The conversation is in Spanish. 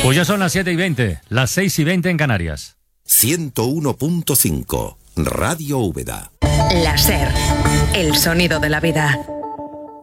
Pues ya son las 7:20, las 6:20 en Canarias. 101.5 Radio Úbeda. La SER, el sonido de la vida.